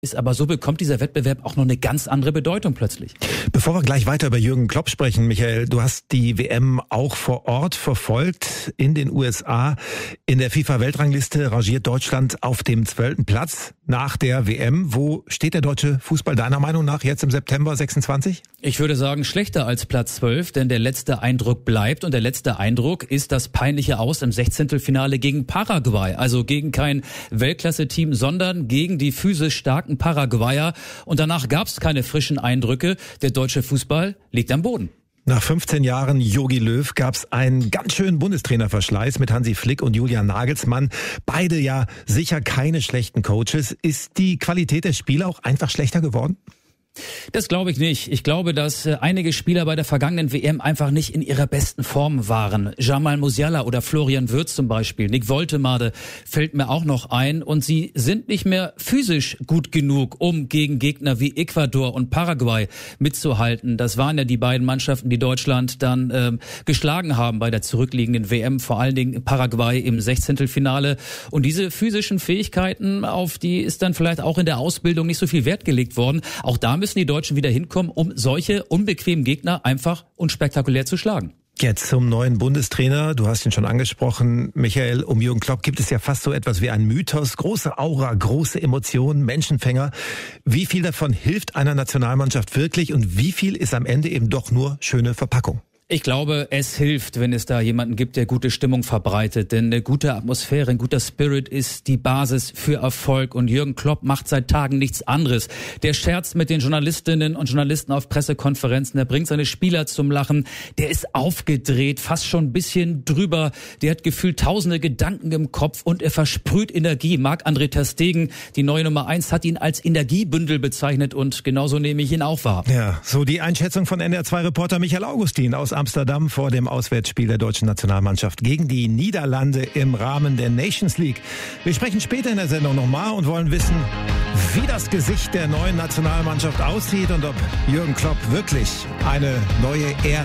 ist, aber so bekommt dieser Wettbewerb auch noch eine ganz andere Bedeutung plötzlich. Bevor wir gleich weiter über Jürgen Klopp sprechen, Michael, du hast die WM auch vor Ort verfolgt in den USA. In der FIFA-Weltrangliste rangiert Deutschland auf dem 12. Platz nach der WM. Wo steht der deutsche Fußball deiner Meinung nach jetzt im September 26? Ich würde sagen, schlechter als Platz 12, denn der letzte Eindruck bleibt und der letzte Eindruck ist das peinliche Aus im 16. gegen Paraguay. Also gegen kein Weltklasse-Team, sondern gegen die physisch starken Paraguayer. Und danach gab es keine frischen Eindrücke. Der deutsche Fußball liegt am Boden. Nach 15 Jahren Jogi Löw gab es einen ganz schönen Bundestrainerverschleiß mit Hansi Flick und Julian Nagelsmann. Beide ja sicher keine schlechten Coaches. Ist die Qualität der Spieler auch einfach schlechter geworden? Das glaube ich nicht. Ich glaube, dass einige Spieler bei der vergangenen WM einfach nicht in ihrer besten Form waren. Jamal Musiala oder Florian Wirtz zum Beispiel, Nick Woltemade fällt mir auch noch ein. Und sie sind nicht mehr physisch gut genug, um gegen Gegner wie Ecuador und Paraguay mitzuhalten. Das waren ja die beiden Mannschaften, die Deutschland dann geschlagen haben bei der zurückliegenden WM, vor allen Dingen Paraguay im 16. Und diese physischen Fähigkeiten, auf die ist dann vielleicht auch in der Ausbildung nicht so viel Wert gelegt worden. Auch da müssen die Deutschen wieder hinkommen, um solche unbequemen Gegner einfach und spektakulär zu schlagen. Jetzt zum neuen Bundestrainer. Du hast ihn schon angesprochen, Michael. Um Jürgen Klopp gibt es ja fast so etwas wie einen Mythos. Große Aura, große Emotionen, Menschenfänger. Wie viel davon hilft einer Nationalmannschaft wirklich und wie viel ist am Ende eben doch nur schöne Verpackung? Ich glaube, es hilft, wenn es da jemanden gibt, der gute Stimmung verbreitet. Denn eine gute Atmosphäre, ein guter Spirit ist die Basis für Erfolg. Und Jürgen Klopp macht seit Tagen nichts anderes. Der scherzt mit den Journalistinnen und Journalisten auf Pressekonferenzen. Der bringt seine Spieler zum Lachen. Der ist aufgedreht, fast schon ein bisschen drüber. Der hat gefühlt tausende Gedanken im Kopf und er versprüht Energie. Marc-André ter Stegen, die neue Nummer 1, hat ihn als Energiebündel bezeichnet. Und genauso nehme ich ihn auch wahr. Ja, so die Einschätzung von NDR2-Reporter Michael Augustin aus Amsterdam vor dem Auswärtsspiel der deutschen Nationalmannschaft gegen die Niederlande im Rahmen der Nations League. Wir sprechen später in der Sendung nochmal und wollen wissen, wie das Gesicht der neuen Nationalmannschaft aussieht und ob Jürgen Klopp wirklich eine neue Ära